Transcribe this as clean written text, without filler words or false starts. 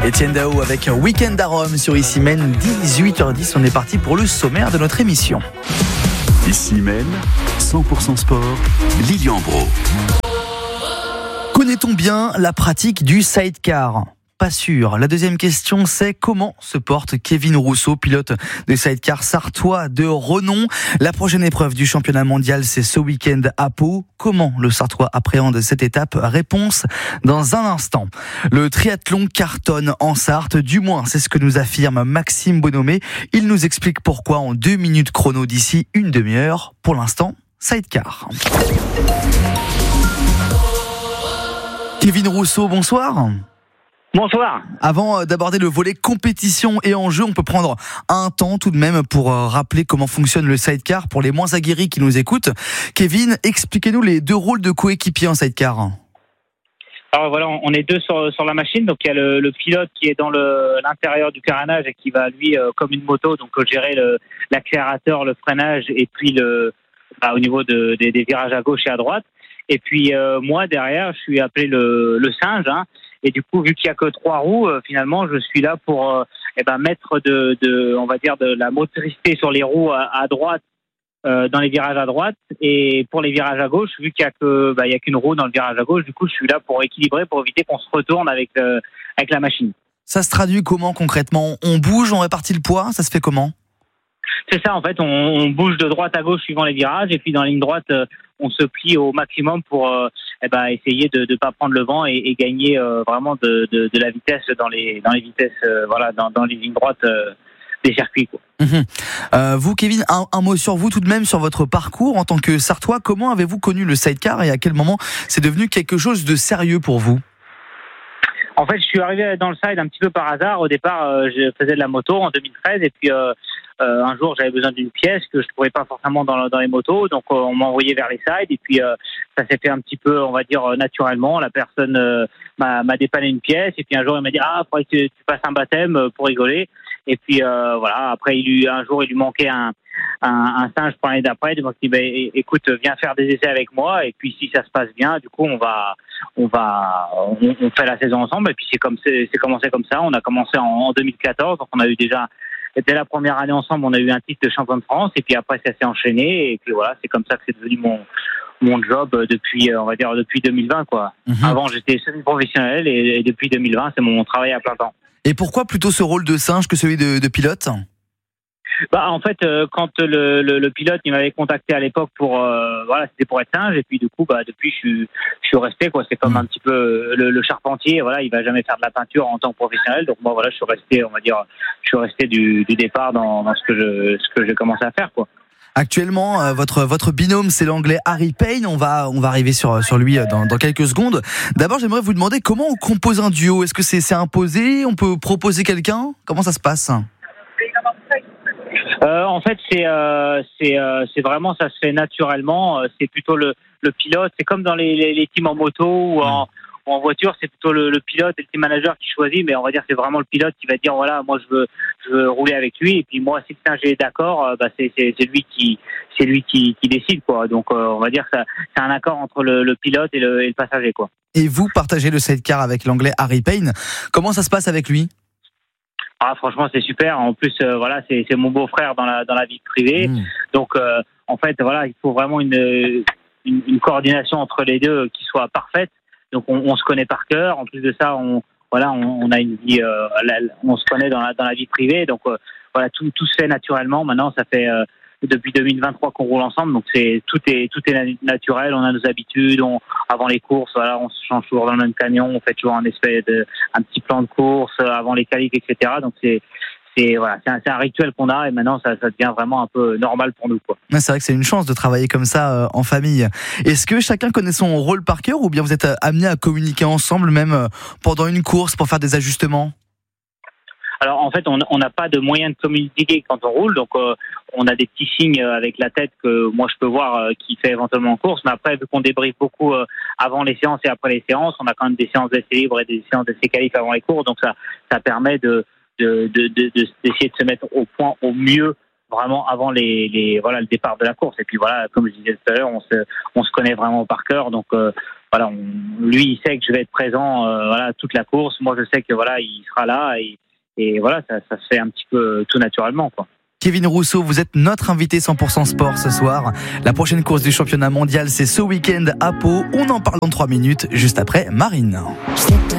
Etienne Dao avec Week-end à Rome sur Ici Même, 18h10. On est parti pour le sommaire de notre émission. Ici Même, 100% sport, Lilian Brault. Connaît-on bien la pratique du sidecar ? Pas sûr. La deuxième question, c'est comment se porte Kevin Rousseau, pilote de sidecar sartois de renom. La prochaine épreuve du championnat mondial, c'est ce week-end à Pau. Comment le Sartois appréhende cette étape ? Réponse dans un instant. Le triathlon cartonne en Sarthe, du moins c'est ce que nous affirme Maxime Bonhomé. Il nous explique pourquoi en 2 minutes chrono d'ici une demi-heure. Pour l'instant, sidecar. Kevin Rousseau, bonsoir. Bonsoir. Avant d'aborder le volet compétition et enjeu, on peut prendre un temps tout de même pour rappeler comment fonctionne le sidecar pour les moins aguerris qui nous écoutent. Kevin, expliquez-nous les 2 rôles de coéquipier en sidecar. Alors voilà, on est 2 sur la machine. Donc il y a le pilote qui est dans l'intérieur du carénage et qui va lui comme une moto donc gérer l'accélérateur, le freinage et puis au niveau des virages à gauche et à droite. Et puis moi derrière, je suis appelé le singe. Et du coup, vu qu'il n'y a que 3 roues, finalement, je suis là pour mettre on va dire de la motricité sur les roues à droite, dans les virages à droite, et pour les virages à gauche, vu qu'il y a qu'une roue dans le virage à gauche, du coup, je suis là pour équilibrer, pour éviter qu'on se retourne avec la machine. Ça se traduit comment concrètement ? On bouge, on répartit le poids, ça se fait comment ? C'est ça, en fait, on bouge de droite à gauche suivant les virages, et puis dans la ligne droite, on se plie au maximum pour essayer de ne pas prendre le vent et gagner vraiment de la vitesse dans les vitesses, dans les lignes droites des circuits, quoi. Vous, Kevin, un mot sur vous tout de même, sur votre parcours en tant que Sartois. Comment avez-vous connu le sidecar et à quel moment c'est devenu quelque chose de sérieux pour vous ? En fait, je suis arrivé dans le side un petit peu par hasard. Au départ, je faisais de la moto en 2013 et puis un jour, j'avais besoin d'une pièce que je trouvais pas forcément dans les motos. Donc, on m'a envoyé vers les sides et puis ça s'est fait un petit peu, on va dire, naturellement. La personne m'a dépanné une pièce et puis un jour, il m'a dit « Ah, faudrait que tu passes un baptême pour rigoler ». Et puis voilà, après, un jour, il lui manquait un singe pour l'année d'après. Donc, il m'a dit « Écoute, viens faire des essais avec moi et puis si ça se passe bien, du coup, on fait la saison ensemble. » Et puis c'est commencé comme ça. On a commencé en 2014, donc on a eu déjà, dès la première année ensemble, on a eu un titre de champion de France. Et puis après, ça s'est enchaîné. Et puis voilà, c'est comme ça que c'est devenu mon job depuis, on va dire, depuis 2020, quoi. Avant, j'étais semi-professionnel et depuis 2020, c'est mon travail à plein temps. Et pourquoi plutôt ce rôle de singe que celui de pilote ? En fait, quand le pilote il m'avait contacté à l'époque c'était pour être singe et puis du coup depuis je suis resté, quoi. C'est comme un petit peu le charpentier, voilà, il va jamais faire de la peinture en tant que professionnel. Donc moi voilà, je suis resté du départ dans ce que j'ai commencé à faire, quoi. Actuellement, votre binôme, c'est l'anglais Harry Payne. On va arriver sur lui dans quelques secondes. D'abord, j'aimerais vous demander comment on compose un duo. Est-ce que c'est imposé ? On peut proposer quelqu'un ? Comment ça se passe ? En fait, c'est vraiment, ça se fait naturellement. C'est plutôt le pilote. C'est comme dans les teams en moto ou en voiture, c'est plutôt le pilote et le team manager qui choisit. Mais on va dire c'est vraiment le pilote qui va dire voilà, moi je veux rouler avec lui. Et puis moi, si le singe est d'accord, c'est lui qui décide, quoi. Donc on va dire que c'est un accord entre le pilote et le passager, quoi. Et vous partagez le sidecar avec l'anglais Harry Payne. Comment ça se passe avec lui ? Ah, franchement, c'est super. En plus, c'est mon beau-frère dans la vie privée. Donc, en fait, voilà, il faut vraiment une coordination entre les deux qui soit parfaite. Donc, on se connaît par cœur. En plus de ça, on a une vie, on se connaît dans la vie privée. Donc, voilà, tout se fait naturellement. Maintenant, ça fait depuis 2023 qu'on roule ensemble. Donc, tout est naturel. On a nos habitudes. Avant les courses, voilà, on se change toujours dans le même camion. On fait toujours un petit plan de course avant les qualifs, etc. Donc, c'est un rituel qu'on a et maintenant ça devient vraiment un peu normal pour nous, quoi. C'est vrai que c'est une chance de travailler comme ça en famille. Est-ce que chacun connaît son rôle par cœur ou bien vous êtes amenés à communiquer ensemble même pendant une course pour faire des ajustements ? Alors en fait, on n'a pas de moyen de communiquer quand on roule, donc on a des petits signes avec la tête que moi je peux voir qui fait éventuellement en course. Mais après, vu qu'on débriefe beaucoup avant les séances et après les séances, on a quand même des séances d'essais libres et des séances d'essais qualifs avant les courses, donc ça permet d'essayer de se mettre au point au mieux vraiment avant le départ de la course. Et puis voilà, comme je disais tout à l'heure, on se connaît vraiment par cœur, donc voilà, lui, il sait que je vais être présent, voilà, toute la course. Moi, je sais que voilà, il sera là et voilà, ça se fait un petit peu tout naturellement, quoi. Kevin Rousseau, vous êtes notre invité 100% sport ce soir. La prochaine course du championnat mondial, c'est ce week-end à Pau. On en parle dans 3 minutes, juste après Marine.